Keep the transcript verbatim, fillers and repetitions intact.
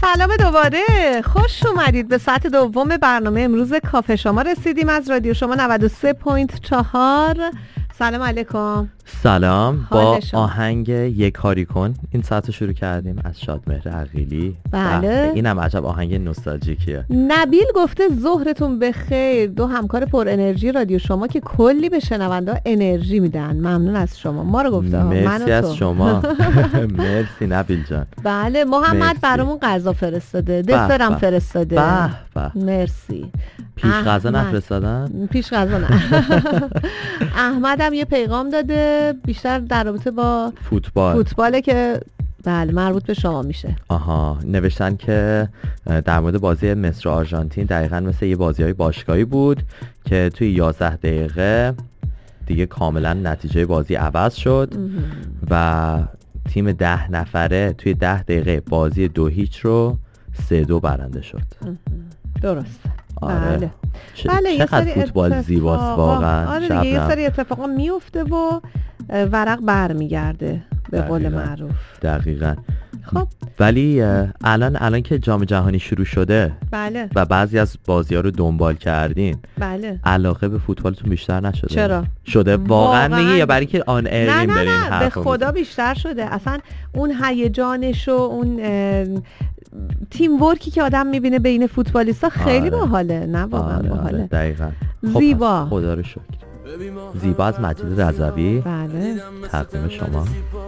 سلام دوباره، خوش اومدید به ساعت دوم برنامه امروز کافه شما. رسیدیم از رادیو شما نود و سه و چهار. سلام علیکم. سلام. با آهنگ یک کاری کن این ساعت شروع کردیم از شادمهر عقیلی. بله، اینم عجب آهنگ نوستالژیکیه. نبیل گفته ظهرتون بخیر، دو همکار پر انرژی رادیو شما که کلی به شنوندا انرژی میدن. ممنون از شما. ما رو گفته مرسی از شما. مرسی نبیل جان. بله، محمد برامون غذا فرستاده، دسرم فرستاده. به به. مرسی. پیش غذا نفرستادن؟ پیش غذا نه. احمدم یه پیغام داده، بیشتر در رابطه با فوتبال فوتباله که بله مربوط به شما میشه. آها، نوشتن که در مورد بازی مصر و آرژانتین دقیقاً مثل یه بازی‌های باشگاهی بود که توی یازده دقیقه دیگه کاملا نتیجه بازی عوض شد و تیم ده نفره توی ده دقیقه بازی دو هیچ رو سه دو برنده شد. درست. آره. بله. چ... بله، چقدر فوتبال زیباست واقعا. آره دیگه، یه سری اتفاقا میفته و ورق بر میگرده به قول معروف. دقیقاً. خب ولی الان الان که جام جهانی شروع شده بله و بعضی از بازی‌ها رو دنبال کردین، بله، علاقه به فوتبالتون بیشتر نشده؟ چرا؟ شده واقعا میگه یا برای که آن ایرین برین؟ نه نه نه، به خدا بیشتر شده. اصلا اون هیجانش و اون تیم ورکی که آدم میبینه بین فوتبالیستا خیلی باحاله. نه واقعا آره باحاله. آره دقیقاً. زیبا. خدا رو شکر. زیبا از مجید رضوی. بله. تقدیم شما.